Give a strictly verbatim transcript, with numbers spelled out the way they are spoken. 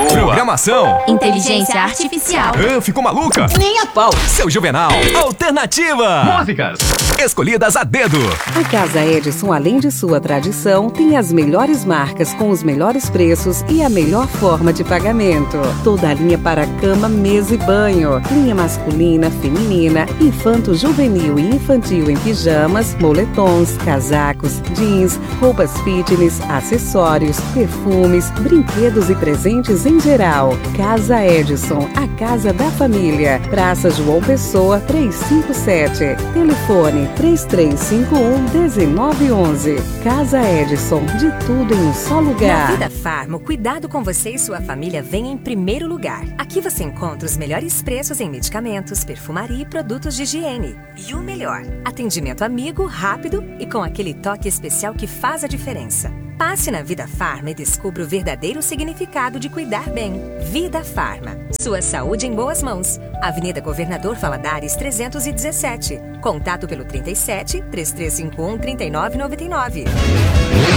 rua. Programação. Inteligência artificial. Ah, ficou maluca? Nem a pau. Seu Juvenal. Alternativa. Músicas escolhidas a dedo. A Casa Edison, além de sua tradição, tem as melhores marcas com os melhores preços e a melhor forma de pagamento. Toda a linha para cama, mesa e banho. Linha masculina, feminina, infanto-juvenil e infantil em pijamas, moletons, casacos, jeans, roupas fitness, acessórios, perfumes, brinquedos e presentes em geral. Casa Edison, a casa da família. Praça João Pessoa, trezentos e cinquenta e sete. Telefone três três cinco um, um nove um um. Casa Edison, de tudo em um só lugar. Na Vida Farma, o cuidado com você e sua família vem em primeiro lugar. Aqui você encontra os melhores preços em medicamentos, perfumaria e produtos de higiene. E o melhor, atendimento amigo, rápido e com aquele toque especial que faz a diferença. Passe na Vida Farma e descubra o verdadeiro significado de cuidar bem. Vida Farma. Sua saúde em boas mãos. Avenida Governador Valadares trezentos e dezessete. Contato pelo trinta e sete, três três cinco um, três nove nove nove.